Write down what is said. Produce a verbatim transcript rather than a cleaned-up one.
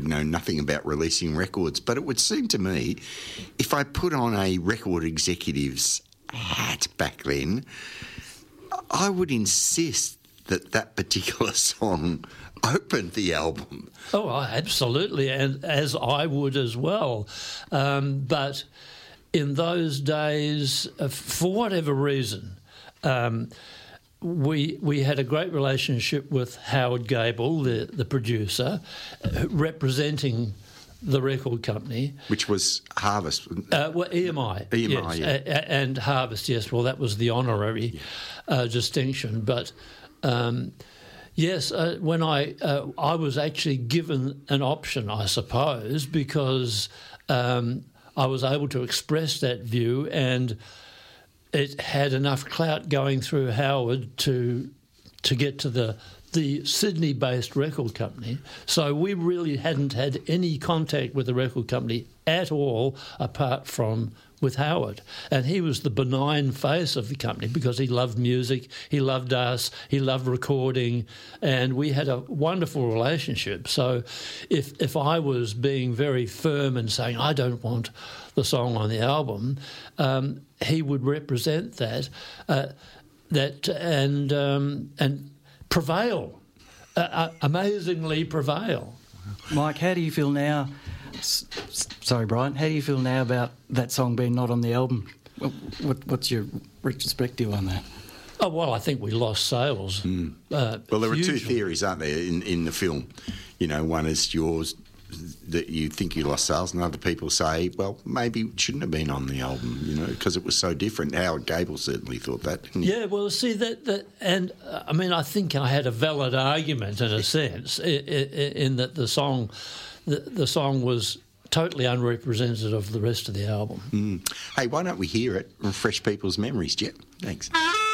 know nothing about releasing records, but it would seem to me if I put on a record executive's hat back then, I would insist that that particular song opened the album. Oh, absolutely, and as I would as well. Um, but in those days, uh, for whatever reason, um, we we had a great relationship with Howard Gable, the, the producer, uh, representing the record company. Which was Harvest. Uh, well, E M I. E M I, yes, yeah. a, a, and Harvest, yes. Well, that was the honorary yeah. uh, distinction. But, um, yes, uh, when I uh, I was actually given an option, I suppose, because um, I was able to express that view, and it had enough clout going through Howard to to get to the the Sydney-based record company. So we really hadn't had any contact with the record company at all, apart from with Howard. And he was the benign face of the company because he loved music, he loved us, he loved recording, and we had a wonderful relationship. So if if I was being very firm and saying, I don't want the song on the album, um, he would represent that, uh, that and um, and prevail, uh, amazingly prevail. Mike, how do you feel now? S- sorry, Brian. How do you feel now about that song being not on the album? What, what's your retrospective on that? Oh, well, I think we lost sales. Mm. Uh, well, there are hugely. two theories, aren't there, in, in the film? You know, one is yours, that you think you lost sales, and other people say, well, maybe it shouldn't have been on the album, you know, because it was so different. Howard Gable certainly thought that, didn't he? Yeah, well, see, that, that and, uh, I mean, I think I had a valid argument in a sense, in, in that the song, the, the song was totally unrepresentative of the rest of the album. Mm. Hey, why don't we hear it and refresh people's memories, Jet? Thanks.